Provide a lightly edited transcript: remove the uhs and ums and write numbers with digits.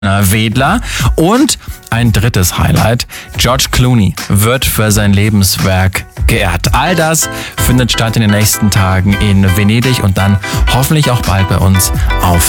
Wedler. Und ein drittes Highlight, George Clooney wird für sein Lebenswerk geehrt. All das findet statt in den nächsten Tagen in Venedig und dann hoffentlich auch bald bei uns auf